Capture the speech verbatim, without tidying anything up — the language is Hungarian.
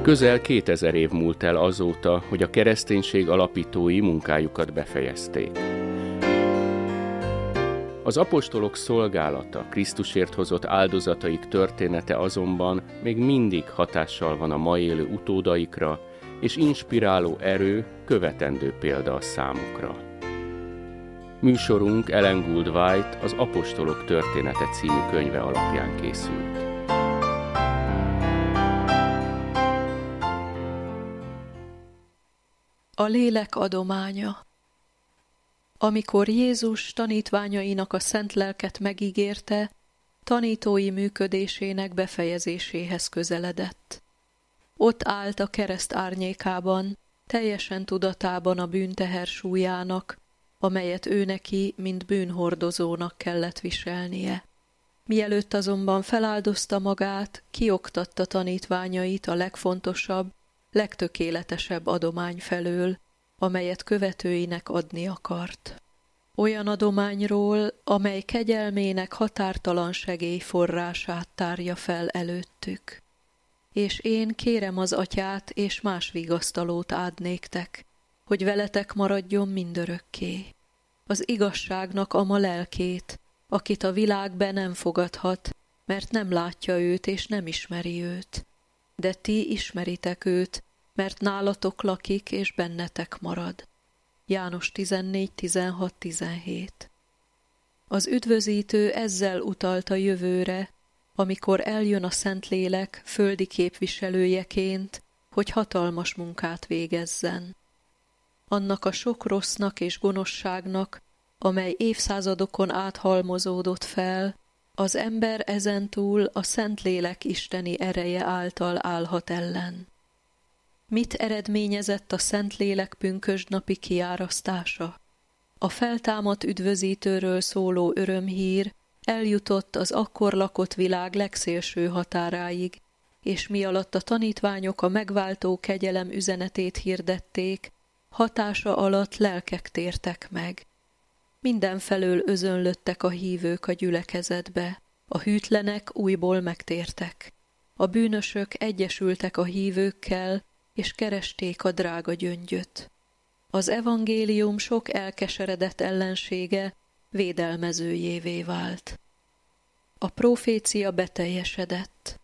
Közel kétezer év múlt el azóta, hogy a kereszténység alapítói munkájukat befejezték. Az apostolok szolgálata, Krisztusért hozott áldozataik története azonban még mindig hatással van a ma élő utódaikra, és inspiráló erő, követendő példa a számukra. Műsorunk Ellen Gould White az Apostolok története című könyve alapján készült. A lélek adománya. Amikor Jézus tanítványainak a szent lelket megígérte, tanítói működésének befejezéséhez közeledett. Ott állt a kereszt árnyékában, teljesen tudatában a bűnteher súlyának, amelyet ő neki, mint bűnhordozónak kellett viselnie. Mielőtt azonban feláldozta magát, kioktatta tanítványait a legfontosabb, legtökéletesebb adomány felől, amelyet követőinek adni akart. Olyan adományról, amely kegyelmének határtalan segélyforrását tárja fel előttük. És én kérem az Atyát, és más vigasztalót áld néktek, hogy veletek maradjon mindörökké. Az igazságnak ama lelkét, akit a világ be nem fogadhat, mert nem látja őt és nem ismeri őt. De ti ismeritek őt, mert nálatok lakik és bennetek marad. János tizennégy tizenhat tizenhét. Az üdvözítő ezzel utalt a jövőre, amikor eljön a Szentlélek földi képviselőjeként, hogy hatalmas munkát végezzen. Annak a sok rossznak és gonoszságnak, amely évszázadokon át halmozódott fel, az ember ezentúl a Szentlélek isteni ereje által állhat ellen. Mit eredményezett a Szentlélek pünkösdnapi kiárasztása? A feltámadt üdvözítőről szóló örömhír eljutott az akkor lakott világ legszélső határáig, és mi alatt a tanítványok a megváltó kegyelem üzenetét hirdették, hatása alatt lelkek tértek meg. Mindenfelől özönlöttek a hívők a gyülekezetbe, a hűtlenek újból megtértek. A bűnösök egyesültek a hívőkkel, és keresték a drága gyöngyöt. Az evangélium sok elkeseredett ellensége védelmezőjévé vált. A profécia beteljesedett.